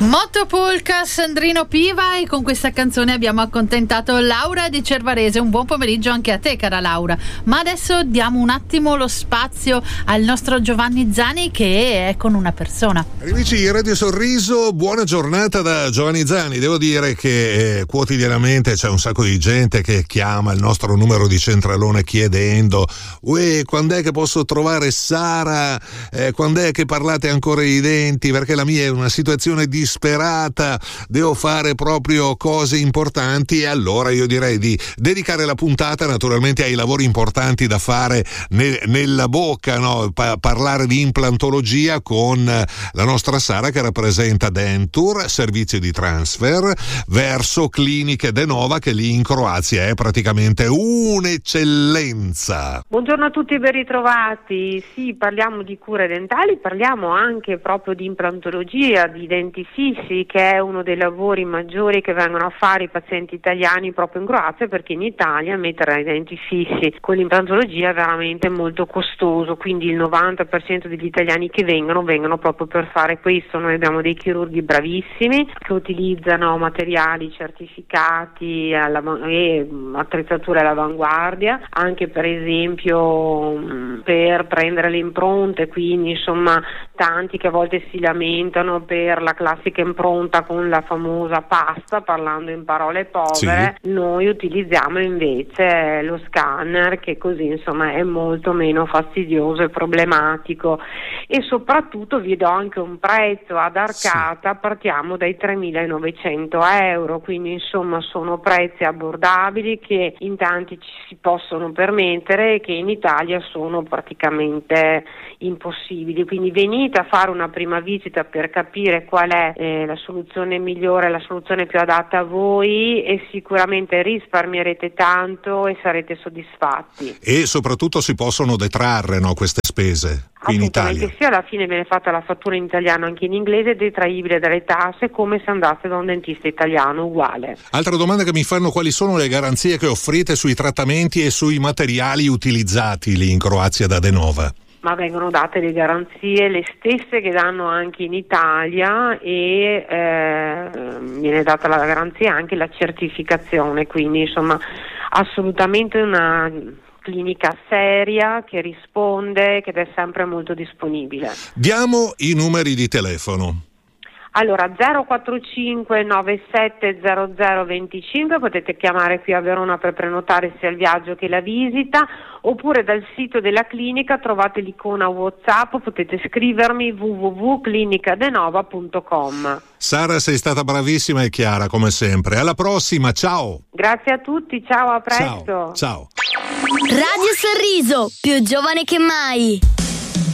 Motopolka, Sandrino Piva, e con questa canzone abbiamo accontentato Laura di Cervarese. Un buon pomeriggio anche a te, cara Laura. Ma adesso diamo un attimo lo spazio al nostro Giovanni Zani, che è con una persona. Amici di Radio Sorriso, buona giornata da Giovanni Zani. Devo dire che quotidianamente c'è un sacco di gente che chiama il nostro numero di centralone chiedendo: uè, quando è che posso trovare Sara? Quando è che parlate ancora i denti? Perché la mia è una situazione disperata, devo fare proprio cose importanti. E allora io direi di dedicare la puntata naturalmente ai lavori importanti da fare nella bocca, no? Parlare di implantologia con la nostra Sara, che rappresenta Dentur, servizio di transfer verso Cliniche Denova, che lì in Croazia è praticamente un'eccellenza. Buongiorno a tutti e ben ritrovati. Sì, parliamo di cure dentali, parliamo anche proprio di implantologia, di denti fissi, che è uno dei lavori maggiori che vengono a fare i pazienti italiani proprio in Croazia, perché in Italia mettere i denti fissi con l'implantologia è veramente molto costoso, quindi il 90% degli italiani che vengono proprio per fare questo. Noi abbiamo dei chirurghi bravissimi che utilizzano materiali certificati e attrezzature all'avanguardia, anche per esempio per prendere le impronte, quindi insomma tanti che a volte si lamentano per la classica impronta con la famosa pasta, parlando in parole povere. Sì. Noi utilizziamo invece lo scanner, che così insomma è molto meno fastidioso e problematico, e soprattutto vi do anche un prezzo ad arcata. Sì. Partiamo dai 3.900 euro, quindi insomma sono prezzi abbordabili che in tanti ci si possono permettere e che in Italia sono praticamente impossibili. Quindi venite a fare una prima visita per capire qual è la soluzione migliore, la soluzione più adatta a voi, e sicuramente risparmierete tanto e sarete soddisfatti. E soprattutto si possono detrarre, no, queste spese qui in Italia? Sì, alla fine viene fatta la fattura in italiano anche in inglese, detraibile dalle tasse come se andasse da un dentista italiano, uguale. Altra domanda che mi fanno: quali sono le garanzie che offrite sui trattamenti e sui materiali utilizzati lì in Croazia da Denova? Ma vengono date le garanzie le stesse che danno anche in Italia, e viene data la garanzia e anche la certificazione, quindi insomma assolutamente una clinica seria che risponde, che è sempre molto disponibile. Diamo i numeri di telefono. Allora 045 97 00 25, potete chiamare qui a Verona per prenotare sia il viaggio che la visita, oppure dal sito della clinica trovate l'icona WhatsApp, potete scrivermi www.clinicadenova.com. Sara, sei stata bravissima e chiara come sempre. Alla prossima, ciao. Grazie a tutti, ciao, a presto. Ciao. Radio Sorriso, più giovane che mai.